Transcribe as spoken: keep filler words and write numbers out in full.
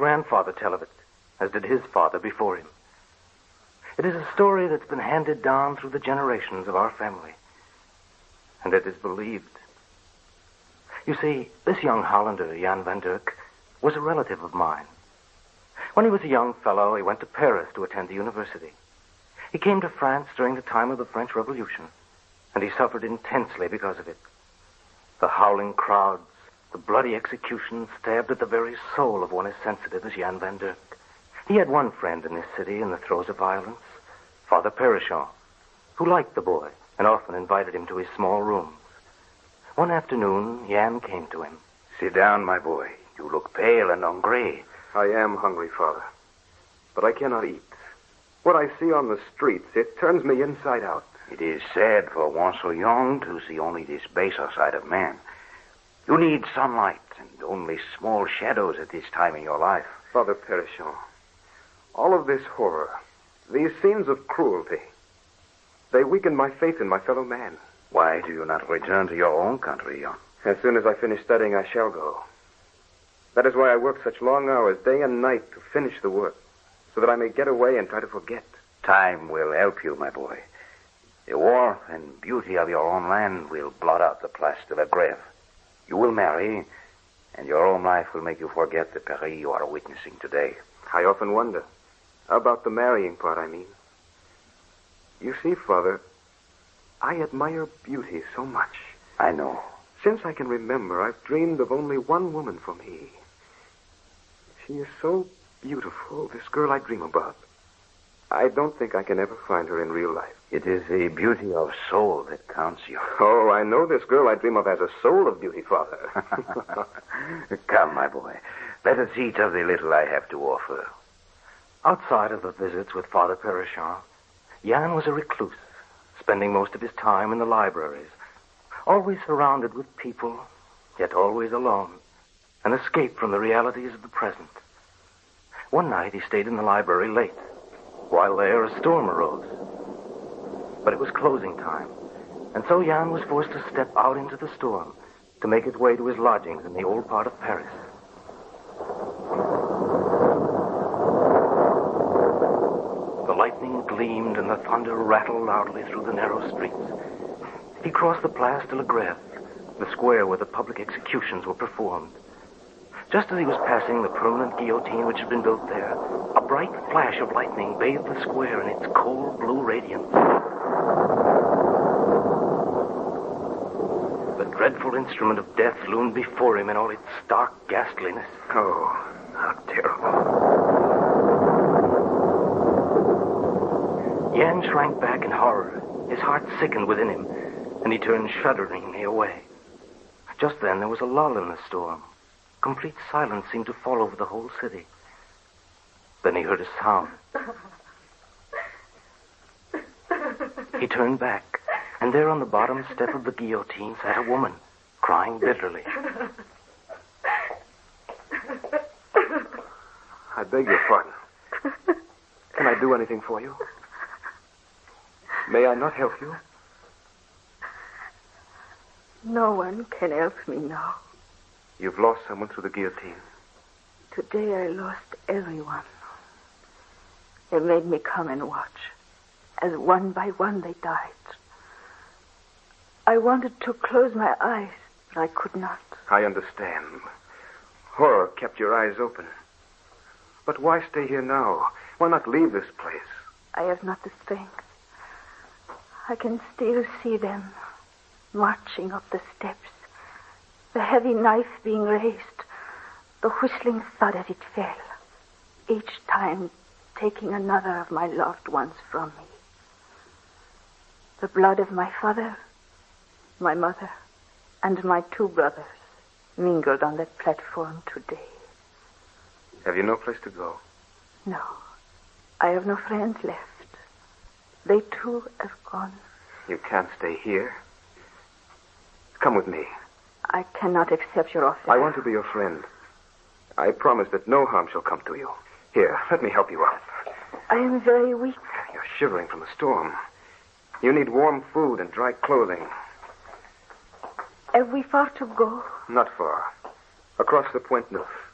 grandfather tell of it, as did his father before him. It is a story that's been handed down through the generations of our family. And it is believed. You see, this young Hollander, Jan van Dirk, was a relative of mine. When he was a young fellow, he went to Paris to attend the university. He came to France during the time of the French Revolution, and he suffered intensely because of it. The howling crowds, the bloody executions stabbed at the very soul of one as sensitive as Jan van Dirk. He had one friend in this city in the throes of violence, Father Perichon, who liked the boy and often invited him to his small rooms. One afternoon, Jan came to him. Sit down, my boy. You look pale and hungry. I am hungry, Father, but I cannot eat. What I see on the streets, it turns me inside out. It is sad for one so young to see only this baser side of man. You need sunlight and only small shadows at this time in your life. Father Perichon, all of this horror, these scenes of cruelty, they weaken my faith in my fellow man. Why do you not return to your own country, Jan? As soon as I finish studying, I shall go. That is why I work such long hours, day and night, to finish the work, so that I may get away and try to forget. Time will help you, my boy. The warmth and beauty of your own land will blot out the Place de la Grève. You will marry, and your own life will make you forget the peril you are witnessing today. I often wonder. About the marrying part, I mean. You see, Father, I admire beauty so much. I know. Since I can remember, I've dreamed of only one woman for me. She is so beautiful, this girl I dream about. I don't think I can ever find her in real life. It is the beauty of soul that counts you. Oh, I know this girl I dream of has a soul of beauty, Father. Come, my boy. Let us eat of the little I have to offer. Outside of the visits with Father Perichon, Jan was a recluse, spending most of his time in the libraries, always surrounded with people, yet always alone, an escape from the realities of the present. One night he stayed in the library late. While there, a storm arose. But it was closing time, and so Jan was forced to step out into the storm to make his way to his lodgings in the old part of Paris. The lightning gleamed and the thunder rattled loudly through the narrow streets. He crossed the Place de la Grève, the square where the public executions were performed. Just as he was passing the permanent guillotine which had been built there, a bright flash of lightning bathed the square in its cold blue radiance. The dreadful instrument of death loomed before him in all its stark ghastliness. Oh, how terrible. Jan shrank back in horror. His heart sickened within him, and he turned shudderingly away. Just then there was a lull in the storm. Complete silence seemed to fall over the whole city. Then he heard a sound. He turned back, and there on the bottom step of the guillotine sat a woman, crying bitterly. I beg your pardon. Can I do anything for you? May I not help you? No one can help me now. You've lost someone through the guillotine. Today I lost everyone. They made me come and watch, as one by one they died. I wanted to close my eyes, but I could not. I understand. Horror kept your eyes open. But why stay here now? Why not leave this place? I have not the strength. I can still see them marching up the steps, the heavy knife being raised, the whistling thud as it fell, each time taking another of my loved ones from me. The blood of my father, my mother, and my two brothers mingled on that platform today. Have you no place to go? No, I have no friends left. They too have gone. You can't stay here. Come with me. I cannot accept your offer. I want to be your friend. I promise that no harm shall come to you. Here, let me help you out. I am very weak. You're shivering from the storm. You need warm food and dry clothing. Have we far to go? Not far. Across the Pointe Neuf.